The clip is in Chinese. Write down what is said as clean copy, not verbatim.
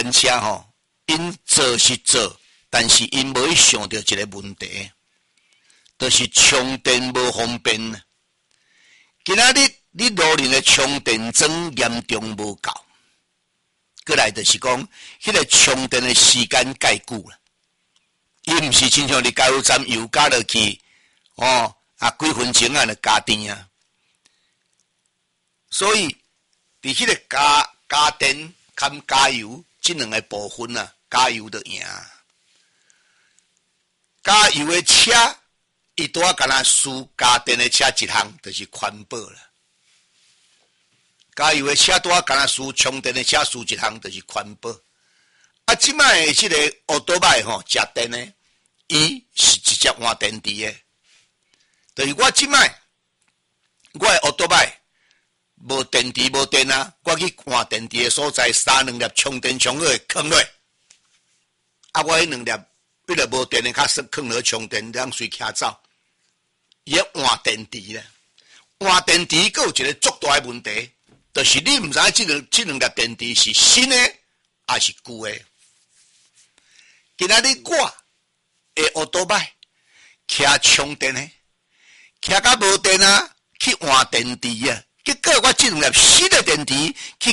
电车吼，因做是做，但是因无去想到一个问题，就是充电无方便。今仔日你路面的充电桩严重无够，过来就是讲，迄个充电的时间介久啦。伊毋是亲像你加油站油加落去，几分钟啊就加电啊。所以，伫迄个加电兼加油这两个部分啊，加油就赢。加油的车，伊拄仔敢若输加电的车一项，就是环保啦。加油的车拄仔敢若输充电的车输一项，就是环保。啊，即摆的即个奥多麦吼，食电的，伊是直接换电池的。就是我即摆，我的奥多麦无电池无电啊，我去换电池的所在，3、2粒充电枪去放落，啊，我迄2粒，迄个无电的较算放落充电，让随骑走。伊要换电池咧，换电池佫有一个足大的问题，就是你毋知影即两粒电池是新的还是旧的。今仔日我的奥多麦骑充电的，骑到无电啊，去换电池啊，结果我即两粒新的电池去